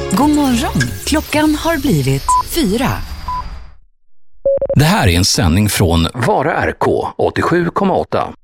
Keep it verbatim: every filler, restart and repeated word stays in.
God morgon, klockan har blivit fyra. Det här är en sändning från Vara R K åttiosju komma åtta.